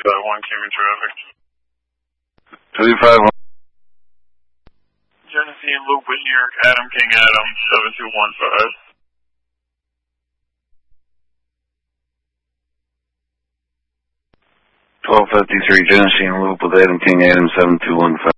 351 came in traffic. 351. Genesee and Loop with New York, Adam King Adam, 7215. 1253 Genesee and Loop with Adam King Adam 7215.